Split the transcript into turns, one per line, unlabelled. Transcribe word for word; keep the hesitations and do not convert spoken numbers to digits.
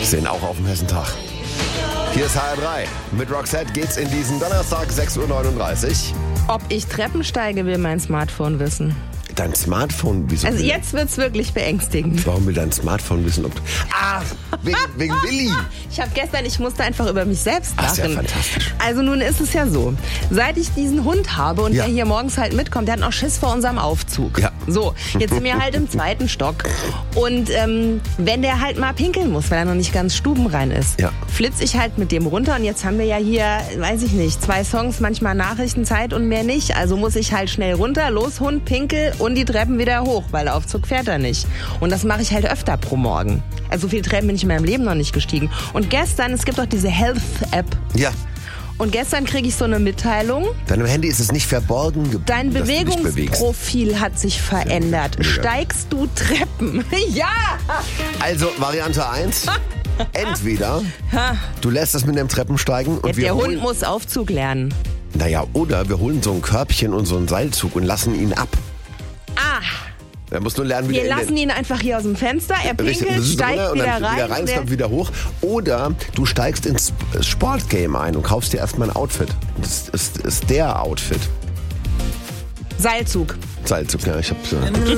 achtzehn, auch auf dem Hessentag. Hier ist H R drei. Mit Roxette geht's in diesen Donnerstag, sechs Uhr neununddreißig.
Ob ich Treppen steige, will mein Smartphone wissen.
Dein Smartphone, wieso?
Also
will-
jetzt wird's wirklich beängstigend.
Warum will dein Smartphone wissen, ob du... Ah, wegen, wegen Willi.
Ich habe gestern, ich musste einfach über mich selbst
Ach,
lachen.
ist ja fantastisch.
Also nun ist es ja so, seit ich diesen Hund habe und
Ja.
der hier morgens halt mitkommt, der hat noch Schiss vor unserem Aufzug.
Ja.
So, jetzt sind wir halt im zweiten Stock. Und ähm, wenn der halt mal pinkeln muss, weil er noch nicht ganz stubenrein ist,
Ja.
flitze ich halt mit dem runter. Und jetzt haben wir ja hier, weiß ich nicht, zwei Songs, manchmal Nachrichtenzeit und mehr nicht. Also muss ich halt schnell runter, los Hund, pinkel und die Treppen wieder hoch, weil der Aufzug fährt er nicht. Und das mache ich halt öfter pro Morgen. Also so viele Treppen bin ich in meinem Leben noch nicht gestiegen. Und gestern, es gibt auch diese Health-App.
Ja,
Und gestern kriege ich so eine Mitteilung.
deinem Handy ist es nicht verborgen geblieben,
Dein
dass du dich bewegst.
Bewegungsprofil hat sich verändert.
Mega.
Steigst du Treppen? Ja!
Also, Variante eins. Entweder du lässt es mit dem Treppensteigen und wir
Der
holen...
Hund muss Aufzug lernen.
Naja, oder wir holen so ein Körbchen und so einen Seilzug und lassen ihn ab.
Ah,
Er muss nur lernen, wie
wir
der in
lassen ihn einfach hier aus dem Fenster. Er
den- Richtig,
pinkelt,
das ist
steigt
runter und
wieder
dann
rein.
wieder rein, es
Der-
kommt wieder hoch. Oder du steigst ins Sportgame ein und kaufst dir erstmal ein Outfit. Das ist, ist der Outfit.
Seilzug.
Seilzug, ja, ich hab's ja.